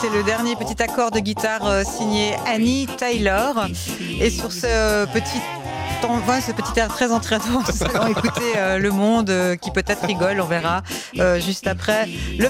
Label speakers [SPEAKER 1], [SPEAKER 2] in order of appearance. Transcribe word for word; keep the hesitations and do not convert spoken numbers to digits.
[SPEAKER 1] C'est le dernier petit accord de guitare euh, signé Annie Taylor. Et sur ce petit, temps, ouais, ce petit air très entraînant, nous allons écouter euh, Le Monde euh, qui peut-être rigole, on verra euh, juste après. Le